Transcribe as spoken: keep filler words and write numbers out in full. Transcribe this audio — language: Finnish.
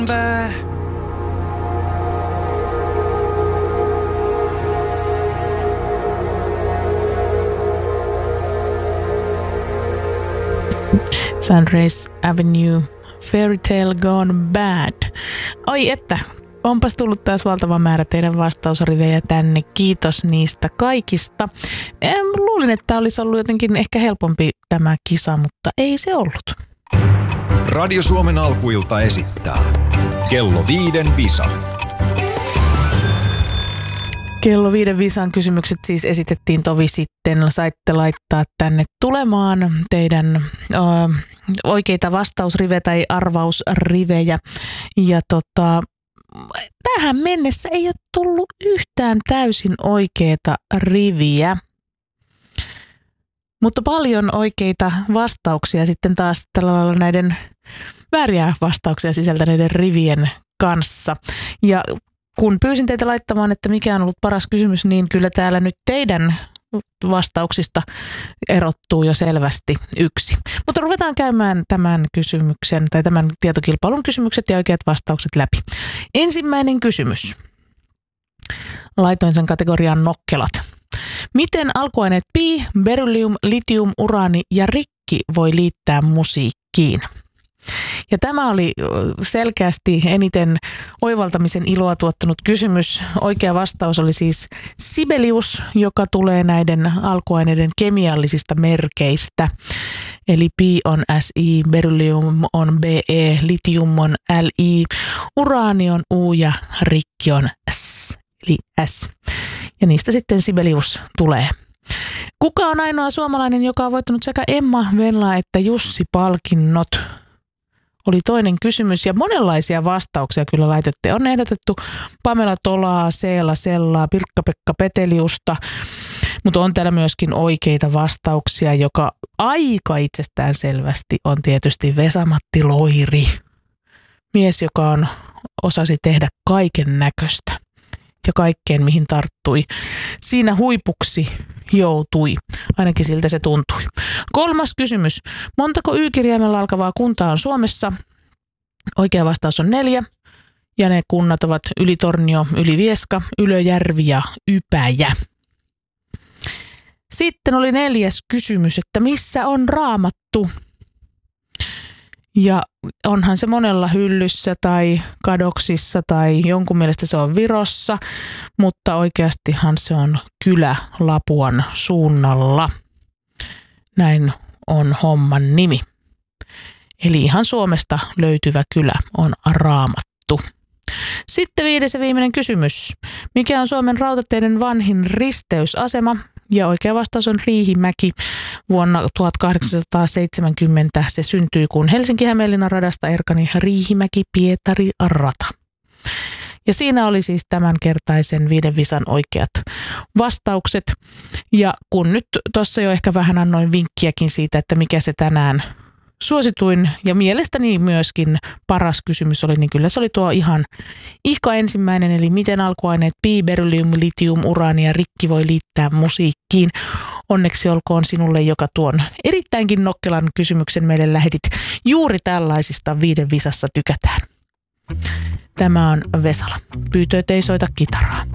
bad. Sunrise Avenue, Fairy Tale Gone Bad. Oi että, onpas tullut taas valtava määrä teidän vastausrivejä tänne. Kiitos niistä kaikista. En, luulin, että olisi ollut jotenkin ehkä helpompi tämä kisa, mutta ei se ollut. Radio Suomen alkuilta esittää Kello viiden visa. Kello viiden visan kysymykset siis esitettiin tovi sitten. Saitte laittaa tänne tulemaan teidän ö, oikeita vastausrivejä tai arvausrivejä. Ja tota, tähän mennessä ei ole tullut yhtään täysin oikeita riviä. Mutta paljon oikeita vastauksia sitten taas tällä lailla näiden vääriä vastauksia sisältäneiden rivien kanssa. Ja kun pyysin teitä laittamaan, että mikä on ollut paras kysymys, niin kyllä täällä nyt teidän vastauksista erottuu jo selvästi yksi. Mutta ruvetaan käymään tämän kysymyksen tai tämän tietokilpailun kysymykset ja oikeat vastaukset läpi. Ensimmäinen kysymys. Laitoin sen kategorian nokkelat. Miten alkuaineet pi, beryllium, litium, uraani ja rikki voi liittää musiikkiin? Ja tämä oli selkeästi eniten oivaltamisen iloa tuottanut kysymys. Oikea vastaus oli siis sibelius, joka tulee näiden alkuaineiden kemiallisista merkeistä. Eli pi on Si, beryllium on Be, litium on Li, uraani on U ja rikki on S, eli S. Ja niistä sitten sibelius tulee. Kuka on ainoa suomalainen, joka on voittanut sekä Emma Venla että Jussi palkinnot? Oli toinen kysymys ja monenlaisia vastauksia kyllä laitette. On ehdotettu Pamela Tolaa, Seela Sellaa, Pirkka-Pekka Peteliusta, mutta on täällä myöskin oikeita vastauksia, joka aika itsestään selvästi on tietysti Vesa-Matti Loiri. Mies, joka on osasi tehdä kaiken näköistä ja kaikkeen mihin tarttui. Siinä huipuksi joutui. Ainakin siltä se tuntui. Kolmas kysymys. Montako Y-kirjaimella alkavaa kuntaa on Suomessa? Oikea vastaus on neljä. Ja ne kunnat ovat Ylitornio, Ylivieska, Ylöjärvi ja Ypäjä. Sitten oli neljäs kysymys, että missä on Raamattu? Ja onhan se monella hyllyssä tai kadoksissa tai jonkun mielestä se on Virossa, mutta oikeastihan se on kylä Lapuan suunnalla. Näin on homman nimi. Eli ihan Suomesta löytyvä kylä on Raamattu. Sitten viides ja viimeinen kysymys. Mikä on Suomen rautateiden vanhin risteysasema? Ja oikea vastaus on Riihimäki. Vuonna tuhatkahdeksansataaseitsemänkymmentä se syntyi, kun Helsinki-Hämeenlinnan radasta erkani Riihimäki-Pietari-rata. Ja siinä oli siis tämänkertaisen viiden visan oikeat vastaukset. Ja kun nyt tuossa jo ehkä vähän annoin vinkkiäkin siitä, että mikä se tänään suosituin ja mielestäni myöskin paras kysymys oli, niin kyllä se oli tuo ihan ihka ensimmäinen, eli miten alkuaineet pi, beryllium, litium, uraani ja rikki voi liittää musiikkiin. Onneksi olkoon sinulle, joka tuon erittäinkin nokkelan kysymyksen meille lähetit. Juuri tällaisista viiden visassa tykätään. Tämä on Vesala. Pyytöt ei soita kitaraa.